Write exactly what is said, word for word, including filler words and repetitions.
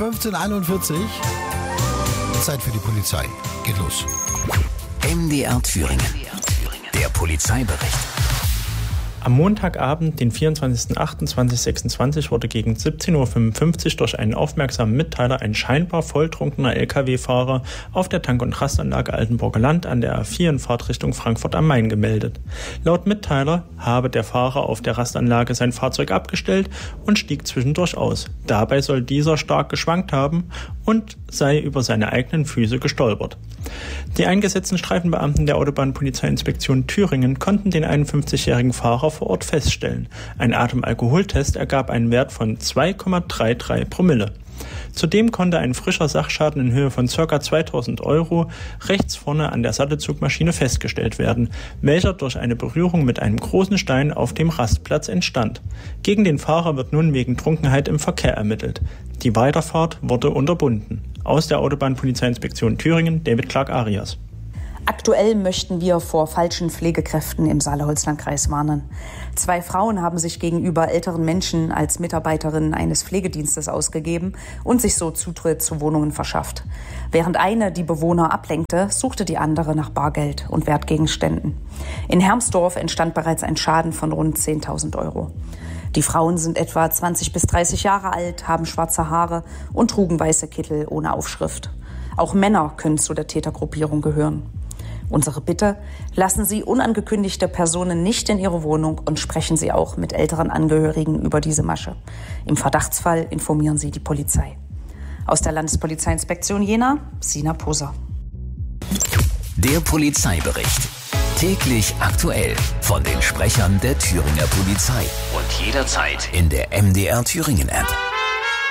fünfzehn Uhr einundvierzig. Zeit für die Polizei. Geht los. M D R Thüringen. Der Polizeibericht. Am Montagabend, den vierundzwanzigsten achten zweitausendsechsundzwanzig, wurde gegen siebzehn Uhr fünfundfünfzig durch einen aufmerksamen Mitteiler ein scheinbar volltrunkener L K W-Fahrer auf der Tank- und Rastanlage Altenburger Land an der A vier in Fahrtrichtung Frankfurt am Main gemeldet. Laut Mitteiler habe der Fahrer auf der Rastanlage sein Fahrzeug abgestellt und stieg zwischendurch aus. Dabei soll dieser stark geschwankt haben und sei über seine eigenen Füße gestolpert. Die eingesetzten Streifenbeamten der Autobahnpolizeiinspektion Thüringen konnten den einundfünfzigjährigen Fahrer vor Ort feststellen. Ein Atemalkoholtest ergab einen Wert von zwei Komma dreiunddreißig Promille. Zudem konnte ein frischer Sachschaden in Höhe von ca. zweitausend Euro rechts vorne an der Sattelzugmaschine festgestellt werden, welcher durch eine Berührung mit einem großen Stein auf dem Rastplatz entstand. Gegen den Fahrer wird nun wegen Trunkenheit im Verkehr ermittelt. Die Weiterfahrt wurde unterbunden. Aus der Autobahnpolizeiinspektion Thüringen, David Clark-Arias. Aktuell möchten wir vor falschen Pflegekräften im Saale-Holzland-Kreis warnen. Zwei Frauen haben sich gegenüber älteren Menschen als Mitarbeiterinnen eines Pflegedienstes ausgegeben und sich so Zutritt zu Wohnungen verschafft. Während eine die Bewohner ablenkte, suchte die andere nach Bargeld und Wertgegenständen. In Hermsdorf entstand bereits ein Schaden von rund zehntausend Euro. Die Frauen sind etwa zwanzig bis dreißig Jahre alt, haben schwarze Haare und trugen weiße Kittel ohne Aufschrift. Auch Männer können zu der Tätergruppierung gehören. Unsere Bitte: Lassen Sie unangekündigte Personen nicht in Ihre Wohnung und sprechen Sie auch mit älteren Angehörigen über diese Masche. Im Verdachtsfall informieren Sie die Polizei. Aus der Landespolizeiinspektion Jena, Sina Poser. Der Polizeibericht. Täglich aktuell von den Sprechern der Thüringer Polizei. Und jederzeit in der M D R Thüringen App.